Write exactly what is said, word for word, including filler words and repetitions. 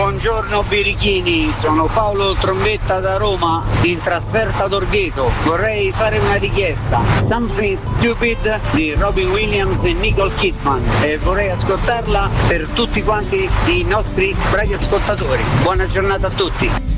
Buongiorno birichini, sono Paolo Trombetta da Roma, in trasferta ad Orvieto. Vorrei fare una richiesta, Something Stupid di Robin Williams e Nicole Kidman, e vorrei ascoltarla per tutti quanti i nostri bravi ascoltatori. Buona giornata a tutti.